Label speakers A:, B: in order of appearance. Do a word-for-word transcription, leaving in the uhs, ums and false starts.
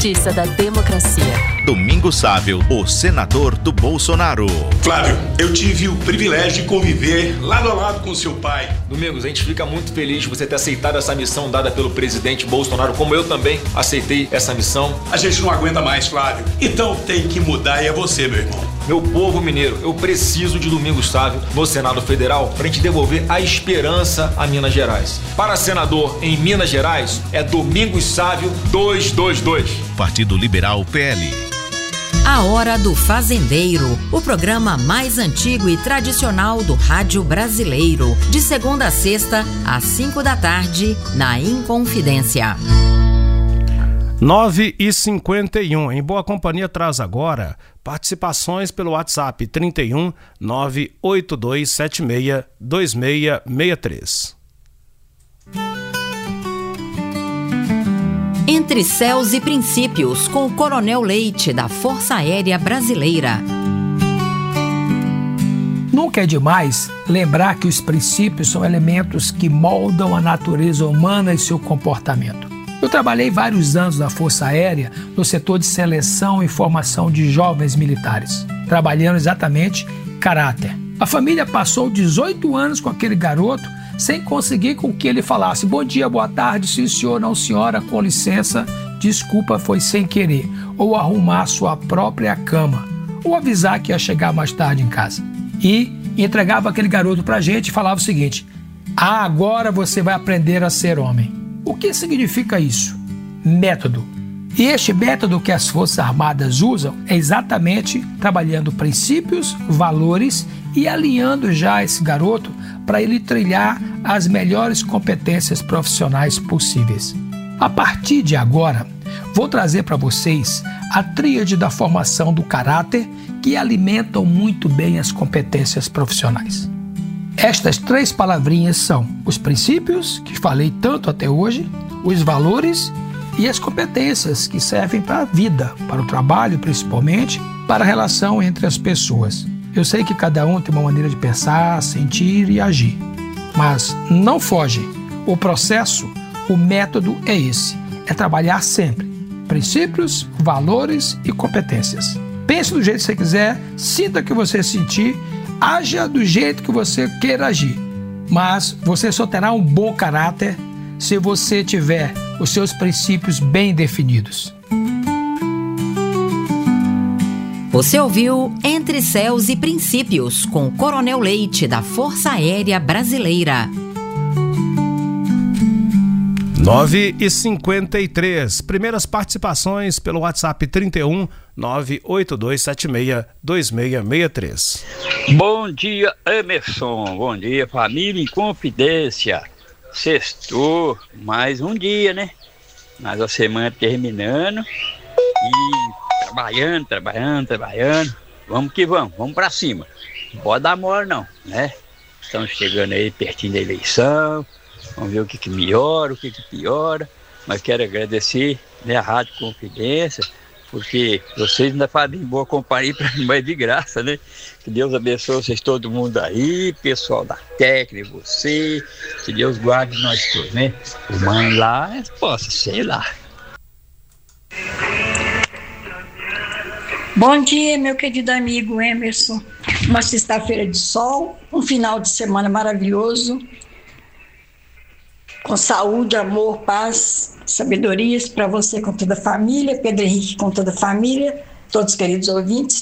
A: justiça da democracia.
B: Domingos Sábio, o senador do Bolsonaro.
C: Flávio, eu tive o privilégio de conviver lado a lado com seu pai.
D: Domingos, a gente fica muito feliz de você ter aceitado essa missão dada pelo presidente Bolsonaro, como eu também aceitei essa missão.
C: A gente não aguenta mais, Flávio. Então tem que mudar e é você, meu irmão.
D: Meu povo mineiro, eu preciso de Domingos Sábio no Senado Federal pra gente devolver a esperança a Minas Gerais. Para senador em Minas Gerais, é Domingos Sábio duzentos e vinte e dois.
B: Partido Liberal P L.
E: A Hora do Fazendeiro, o programa mais antigo e tradicional do rádio brasileiro. De segunda a sexta, às cinco da tarde, na Inconfidência.
F: nove e cinquenta e um. Em Boa Companhia traz agora participações pelo WhatsApp trinta e um, nove oito dois sete seis, dois seis seis três.
E: Entre Céus e Princípios, com o Coronel Leite, da Força Aérea Brasileira.
G: Nunca é demais lembrar que os princípios são elementos que moldam a natureza humana e seu comportamento. Eu trabalhei vários anos na Força Aérea no setor de seleção e formação de jovens militares, trabalhando exatamente caráter. A família passou dezoito anos com aquele garoto sem conseguir com que ele falasse bom dia, boa tarde, sim senhor, não senhora, com licença, desculpa, foi sem querer, ou arrumar sua própria cama, ou avisar que ia chegar mais tarde em casa. E entregava aquele garoto pra gente e falava o seguinte: ah, agora você vai aprender a ser homem. O que significa isso? Método. E este método que as Forças Armadas usam é exatamente trabalhando princípios, valores e alinhando já esse garoto para ele trilhar as melhores competências profissionais possíveis. A partir de agora, vou trazer para vocês a tríade da formação do caráter que alimentam muito bem as competências profissionais. Estas três palavrinhas são os princípios, que falei tanto até hoje, os valores e as competências que servem para a vida, para o trabalho principalmente, para a relação entre as pessoas. Eu sei que cada um tem uma maneira de pensar, sentir e agir, mas não foge. O processo, o método é esse, é trabalhar sempre. Princípios, valores e competências. Pense do jeito que você quiser, sinta o que você sentir, haja do jeito que você queira agir, mas você só terá um bom caráter se você tiver os seus princípios bem definidos.
E: Você ouviu Entre Céus e Princípios, com o Coronel Leite, da Força Aérea Brasileira.
F: nove e cinquenta e três. Primeiras participações pelo WhatsApp trinta e um, nove oito dois sete seis, dois seis seis três.
H: Bom dia, Emerson. Bom dia, família em confidência. Sextou, mais um dia, né? Mais a semana terminando e trabalhando, trabalhando, trabalhando. Vamos que vamos, vamos pra cima. Não pode dar mole não, né? Estamos chegando aí pertinho da eleição. Vamos ver o que que melhora, o que que piora. Mas quero agradecer, né, a Rádio Confidência, porque vocês ainda fazem boa companhia para mim, mas de graça, né? Que Deus abençoe vocês, todo mundo aí, pessoal da técnica, você, que Deus guarde nós todos, né? O mãe lá, possa, sei lá.
I: Bom dia, meu querido amigo Emerson. Uma sexta-feira de sol, um final de semana maravilhoso, com saúde, amor, paz, sabedorias para você com toda a família, Pedro Henrique com toda a família, todos os queridos ouvintes.